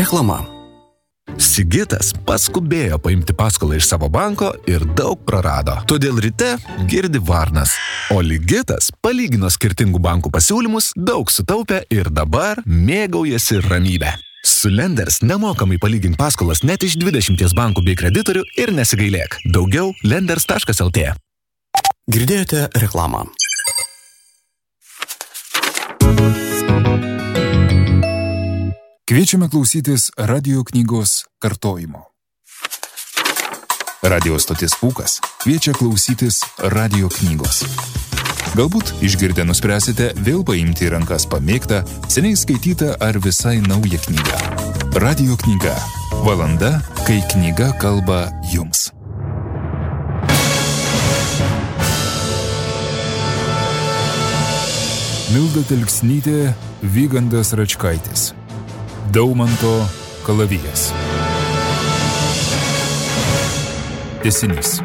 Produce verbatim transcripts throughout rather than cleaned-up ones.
Reklama. Sigitas paskubėjo paimti paskolą iš savo banko ir daug prarado. Todėl ryte girdi varnas. O Ligitas palygino skirtingų bankų pasiūlymus, daug sutaupė ir dabar mėgaujasi ramybę. Su Lenders nemokamai palygink paskolas net iš dvidešimties bankų bei kreditorių ir nesigailėk. Daugiau lenders taškas el tė. Girdėjote reklamą. Kviečiame klausytis radio knygos kartojimo. Radio stotis Pūkas kviečia klausytis radio knygos. Galbūt išgirdę nuspręsite vėl paimti į rankas pamėgtą, seniai skaitytą ar visai naują knygą. Radio knyga. Valanda, kai knyga kalba jums. Milda Telksnytė, Vygandas Račkaitis. Daumanto kalavijas. Tęsinys.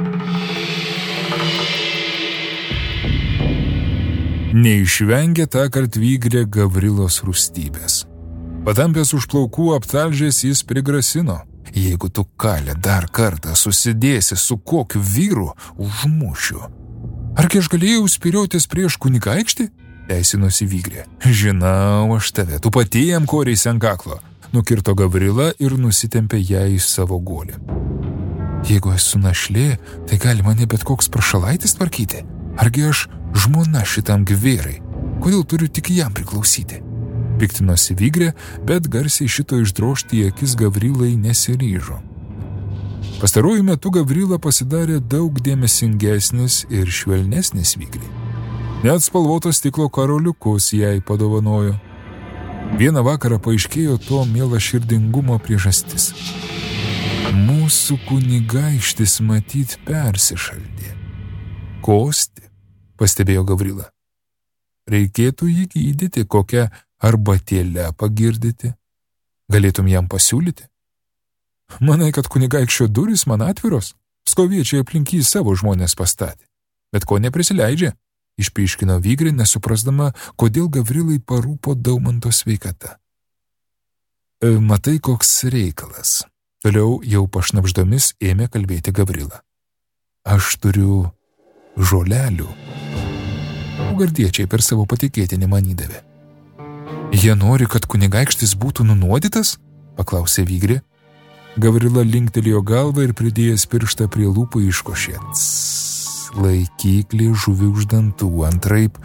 Neišvengė tąkart Vygrė Gavrilos rūstybės. Patampęs už plaukų aptalžęs jis prigrasino: jeigu tu, Kalė, dar kartą susidėsi su kokiu vyru, užmušiu. Argi aš galėjau spyriotis prieš kunigaikštį? Teisinosi Vygrė. Žinau aš tave, tu pati jam koriais ant kaklo. Nukirto Gavrila ir nusitempė ją į savo guolį. Jeigu esu našlė, tai gali mane bet koks prašalaitis tvarkyti. Argi aš žmona šitam gvėrai? Kodėl turiu tik jam priklausyti? Piktinosi Vygrė, bet garsiai šito išdrožti į akis Gavrilai nesiryžo. Pastaruoju metu Gavrila pasidarė daug dėmesingesnis ir švelnesnis Vygrė. Net spalvotos stiklo karoliukus jai padovanojo. Vieną vakarą paaiškėjo to mielo širdingumo priežastis. Mūsų kunigaikštis matyt persišaldė. Kosti, pastebėjo Gavrila. Reikėtų jį gydyti, kokią arbatėlę pagirdyti. Galėtum jam pasiūlyti? Manai, kad kunigaikščio durys man atviros? Skoviečiai aplink jį savo žmonės pastatė. Bet ko neprisileidžia? Išpyškino Vygrė, nesuprasdama, kodėl Gavrilai parūpo Daumanto sveikata. E, matai, koks reikalas. Toliau jau pašnabždomis ėmė kalbėti Gavrila. Aš turiu žolelių. Gardiečiai per savo patikėtinį man įdavė. Jie nori, kad kunigaikštis būtų nunuodytas? Paklausė Vygrė. Gavrila linktelėjo galvą ir pridėjęs pirštą prie lūpų iškošė. Laikyklį žuvį už dantų, antraip.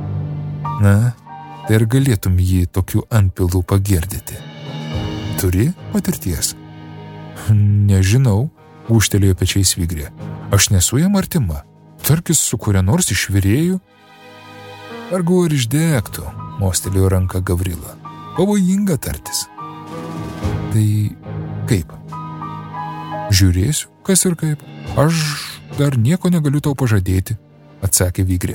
Na, tai ar galėtum jį tokiu antpilų pagirdyti? Turi patirties? Nežinau, gūžtelėjo pečiais Vygrė. Aš nesu jam artima. Tarkis su kuria nors iš virėjų. Vargu ar išdegtų, mostelėjo ranką Gavrila. Pavojinga tartis. Tai kaip? Žiūrėsiu, kas ir kaip. Aš dar nieko negaliu tau pažadėti, atsakė Vygrė.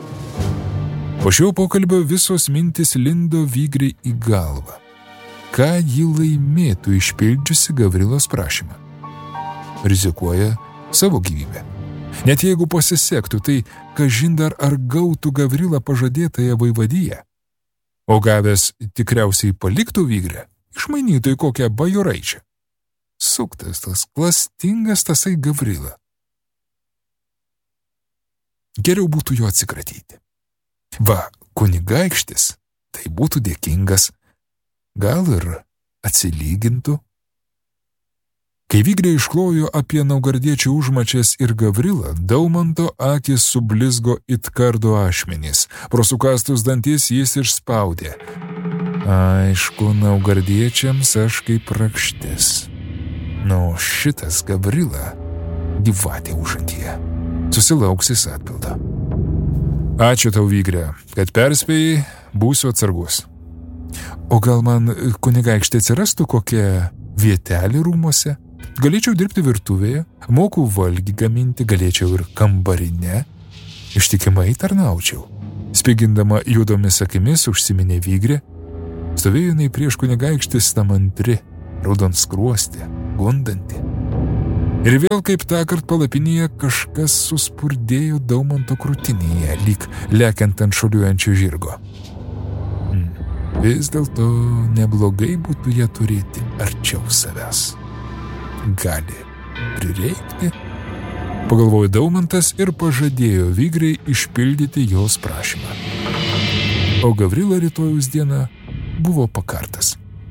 Po šio pokalbio visos mintis lindo Vygrė į galvą. Ką ji laimėtų išpildžiusi Gavrilos prašymą? Rizikuoja savo gyvybę. Net jeigu pasisektų, tai kažin dar ar gautų Gavrila pažadėtąją vaivadiją. O gavęs tikriausiai paliktų Vygrę, išmainytų į kokią bajoraičią. Suktas tas klastingas tasai Gavrila. Geriau būtų jo atsikratyti. Va, kunigaikštis, tai būtų dėkingas, gal ir atsilygintų. Kai Vygrė išklojo apie naugardiečių užmačias ir Gavrilą, Daumanto akis sublizgo it kardo ašmenys. Pro sukastus dantis jis išspaudė. Aišku, naugardiečiams aš kaip rakštis. Nu, šitas Gavrila gyvatė užantyje. Susilauksis atpildą. Ačiū tau, Vygrė, kad perspėjai, būsiu atsargus. O gal man kunigaikštė atsirastų kokia vietelė rūmuose? Galėčiau dirbti virtuvėje, moku valgį gaminti, galėčiau ir kambarinę. Ištikimai tarnaučiau. Spigindama juodomis akimis užsiminė Vygrė. Stovėjo jinai prieš kunigaikštį stamantri, raudonskruostė, gundanti. Ir vėl kaip tąkart palapinėje kažkas suspurdėjo Daumanto krūtinėje, lyg lekiant ant šuoliuojančio žirgo. Hmm. vis dėlto neblogai būtų ją turėti arčiau savęs. Gali prireikti, pagalvojo Daumantas ir pažadėjo Vigriai išpildyti jos prašymą. O Gavrila rytojaus dieną buvo pakartas.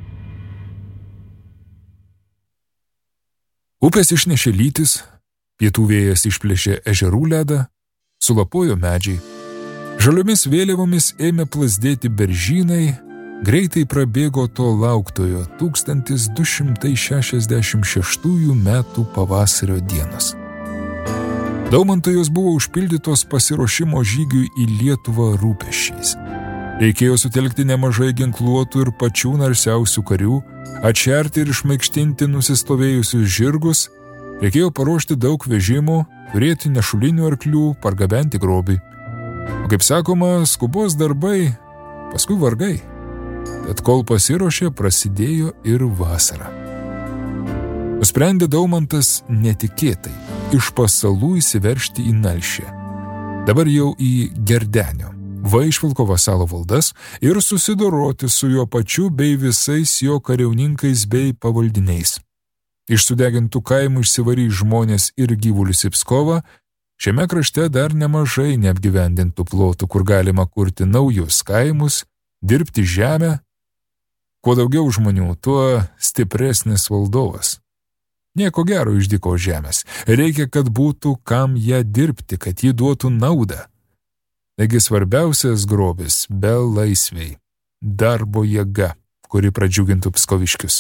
Upės išnešė lytis, pietų vėjas išplėšė ežerų ledą, sulapojo medžiai. Žaliomis vėliavomis ėmė plazdėti beržynai, greitai prabėgo to lauktojo tūkstantis du šimtai šešiasdešimt šeštųjų metų pavasario dienos. Daumantui jos buvo užpildytos pasiruošimo žygiui į Lietuvą rūpesčiais. Reikėjo sutelkti nemažai ginkluotų ir pačių narsiausių karių, atšerti ir išmaikštinti nusistovėjusius žirgus, reikėjo paruošti daug vežimų, turėti nešulinių arklių, pargabenti grobį. O kaip sakoma, skubos darbai, paskui vargai. Tad kol pasiruošė, prasidėjo ir vasara. Nusprendė Daumantas netikėtai iš pasalų įsiveržti į Nalšią, dabar jau į Gerdenio, Vaišvilko vasalo valdas ir susidoroti su juo pačiu bei visais jo kariauninkais bei pavaldiniais. Iš sudegintų kaimų išsivarys žmonės ir gyvulius į Pskovą, šiame krašte dar nemažai neapgyvendintų plotų, kur galima kurti naujus kaimus, dirbti žemę. Kuo daugiau žmonių, tuo stipresnis valdovas. Nieko gero iš dyko žemės. Reikia, kad būtų kam ją dirbti, kad ji duotų naudą. Taigi svarbiausias grobis – belaisviai, darbo jėga, kuri pradžiugintų pskoviškius.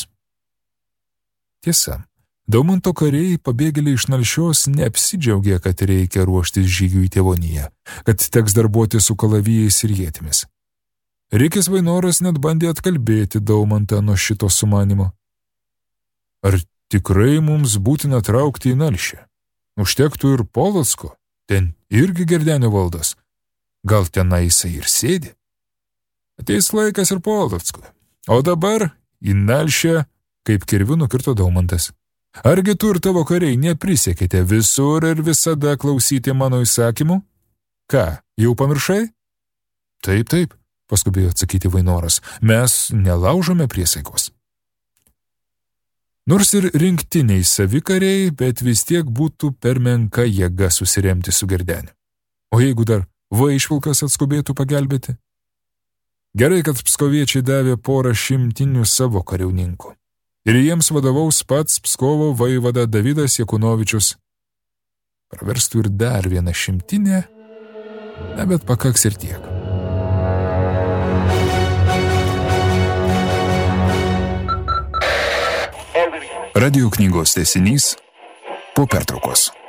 Tiesa, Daumanto kariai pabėgėliai iš Nalšios neapsidžiaugė, kad reikia ruoštis žygiui į Tėvoniją, kad teks darbuoti su kalavijais ir ietimis. Rikis Vainoras net bandė atkalbėti Daumantą nuo šito sumanimo. Ar tikrai mums būtina traukti į Nalšę? Užtektų ir Polocko, ten irgi Gerdenio valdos. Gal tenai jisai ir sėdi? Ateis laikas ir Polocko. O dabar į Nalšę, kaip kirviu nukirto Daumantas. Argi tu ir tavo kariai neprisiekite visur ir visada klausyti mano įsakymų? Ką, jau pamiršai? Taip, taip, paskubėjo atsakyti Vainoras. Mes nelaužome priesaikos. Nors ir rinktiniai savikariai, bet vis tiek būtų per menka jėga susiremti su Gerdeniu. O jeigu dar Vaišvilkas atskubėtų pagelbėti? Gerai, kad pskoviečiai davė porą šimtinių savo kariauninkų. Ir jiems vadovaus pats Pskovo vaivada Davidas Jakunovičius. Praverstų ir dar vieną šimtinę, na, bet pakaks ir tiek. Radio knygos tęsinys po pertraukos.